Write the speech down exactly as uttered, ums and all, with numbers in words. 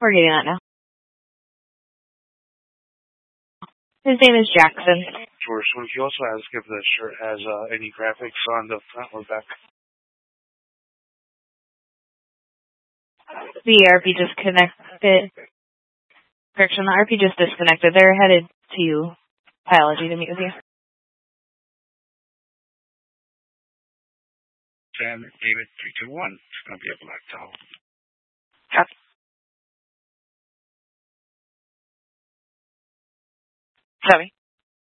We're getting that now. His name is Jackson. George, would you also ask if the shirt has uh, any graphics on the front or back? The R P just connected. Correction, the R P just disconnected. They're headed to biology to meet with you. Sam, David, three two one. It's going to be a black towel. Copy. Sorry.